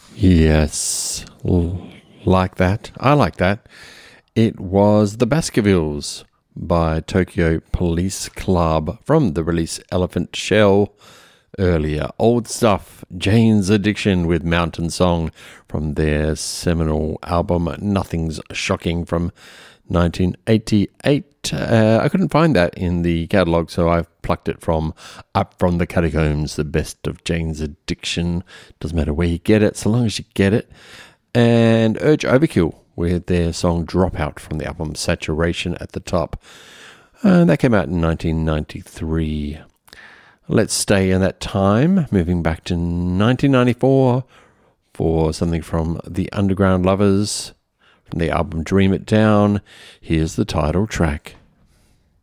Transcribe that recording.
Yes, like that. I like that. It was The Baskervilles by Tokyo Police Club from the release Elephant Shell. Earlier, old stuff, Jane's Addiction with Mountain Song from their seminal album Nothing's Shocking from 1988. I couldn't find that in the catalogue, so I've plucked it from Up From the Catacombs, the best of Jane's Addiction. Doesn't matter where you get it, so long as you get it. And Urge Overkill with their song Dropout from the album Saturation at the top. And that came out in 1993. Let's stay in that time, moving back to 1994 for something from The Underground Lovers from the album Dream It Down. Here's the title track.